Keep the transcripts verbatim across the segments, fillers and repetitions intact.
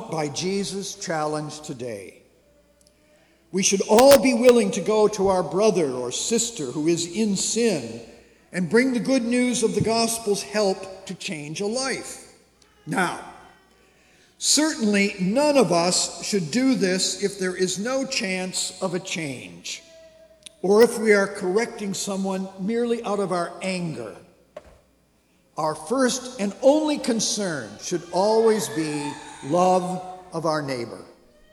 taught by Jesus' challenge today. We should all be willing to go to our brother or sister who is in sin and bring the good news of the gospel's help to change a life. Now, certainly none of us should do this if there is no chance of a change, or if we are correcting someone merely out of our anger. Our first and only concern should always be love of our neighbor.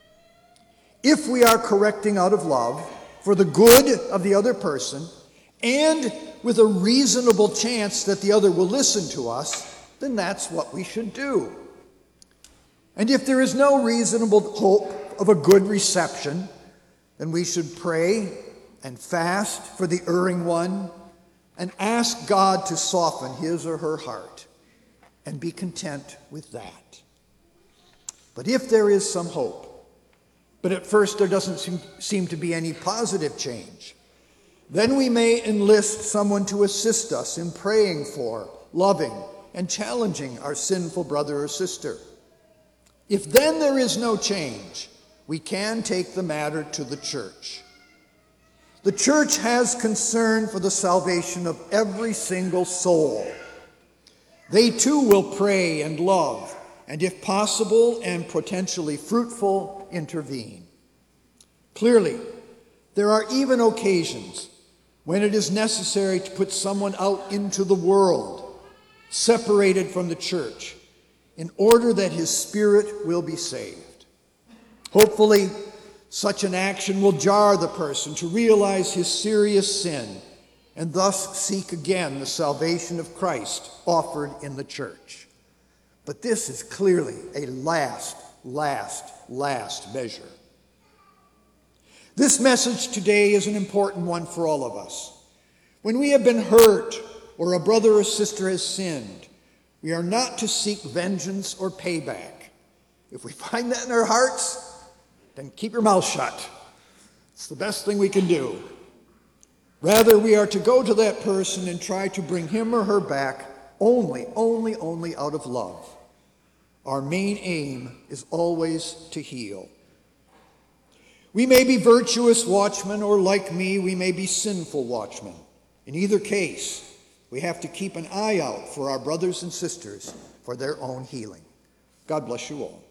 If we are correcting out of love for the good of the other person, and with a reasonable chance that the other will listen to us, then that's what we should do. And if there is no reasonable hope of a good reception, then we should pray and fast for the erring one and ask God to soften his or her heart and be content with that. But if there is some hope, but at first there doesn't seem, seem to be any positive change, then we may enlist someone to assist us in praying for, loving, and challenging our sinful brother or sister. If then there is no change, we can take the matter to the church. The church has concern for the salvation of every single soul. They too will pray and love, and if possible and potentially fruitful, intervene. Clearly, there are even occasions when it is necessary to put someone out into the world, separated from the church, in order that his spirit will be saved. Hopefully, such an action will jar the person to realize his serious sin and thus seek again the salvation of Christ offered in the church. But this is clearly a last, last, last measure. This message today is an important one for all of us. When we have been hurt or a brother or sister has sinned, we are not to seek vengeance or payback. If we find that in our hearts, then keep your mouth shut. It's the best thing we can do. Rather, we are to go to that person and try to bring him or her back only, only, only out of love. Our main aim is always to heal. We may be virtuous watchmen, or like me, we may be sinful watchmen. In either case, we have to keep an eye out for our brothers and sisters for their own healing. God bless you all.